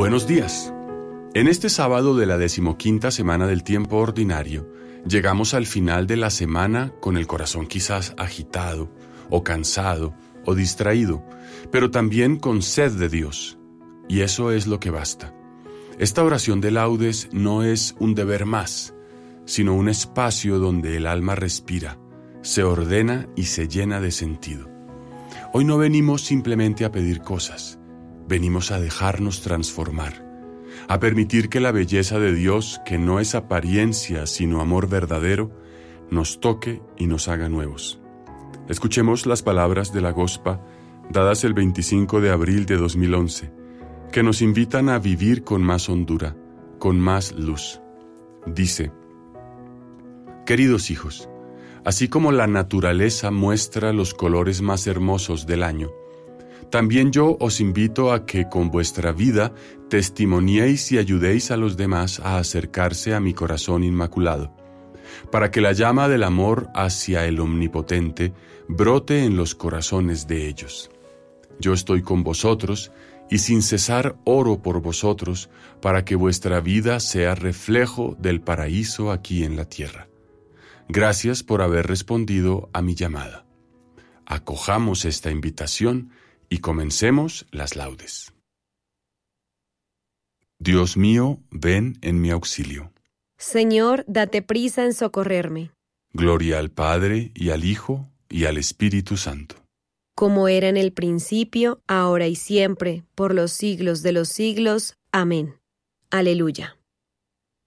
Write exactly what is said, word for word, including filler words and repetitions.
Buenos días. En este sábado de la decimoquinta semana del tiempo ordinario, llegamos al final de la semana con el corazón quizás agitado, o cansado, o distraído, pero también con sed de Dios. Y eso es lo que basta. Esta oración de laudes no es un deber más, sino un espacio donde el alma respira, se ordena y se llena de sentido. Hoy no venimos simplemente a pedir cosas, venimos a dejarnos transformar, a permitir que la belleza de Dios, que no es apariencia sino amor verdadero, nos toque y nos haga nuevos. Escuchemos las palabras de la Gospa, dadas el veinticinco de abril de dos mil once, que nos invitan a vivir con más hondura, con más luz. Dice: Queridos hijos, así como la naturaleza muestra los colores más hermosos del año, también yo os invito a que con vuestra vida testimoniéis y ayudéis a los demás a acercarse a mi corazón inmaculado, para que la llama del amor hacia el Omnipotente brote en los corazones de ellos. Yo estoy con vosotros y sin cesar oro por vosotros para que vuestra vida sea reflejo del paraíso aquí en la tierra. Gracias por haber respondido a mi llamada. Acojamos esta invitación y comencemos las laudes. Dios mío, ven en mi auxilio. Señor, date prisa en socorrerme. Gloria al Padre, y al Hijo, y al Espíritu Santo. Como era en el principio, ahora y siempre, por los siglos de los siglos. Amén. Aleluya.